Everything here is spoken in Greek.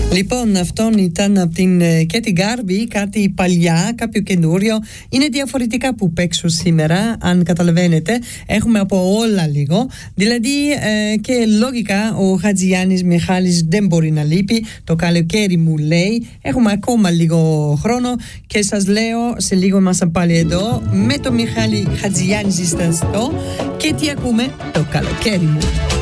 Λοιπόν, αυτόν ήταν από την Katy Garvey, κάτι παλιά, κάποιο καινούριο. Είναι διαφορετικά που παίξω σήμερα, αν καταλαβαίνετε. Έχουμε από όλα λίγο. Δηλαδή και λογικά ο Χατζηγιάννης Μιχάλης δεν μπορεί να λείπει. Το καλοκαίρι μου λέει. Έχουμε ακόμα λίγο χρόνο και σας λέω σε λίγο είμαστε πάλι εδώ με το Μιχάλη Χατζηγιάννη ζεσταστό και τι ακούμε, το καλοκαίρι μου.